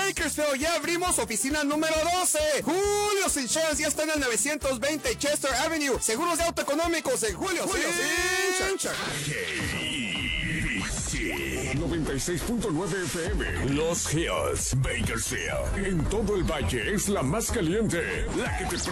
Bakersfield ya abrimos oficina número 12. Julio Insurance ya está en el 920 Chester Avenue. Seguros de auto económicos en Julio Insurance. 96.9 FM. Los Hills, Bakersfield. En todo el valle es la más caliente. La que te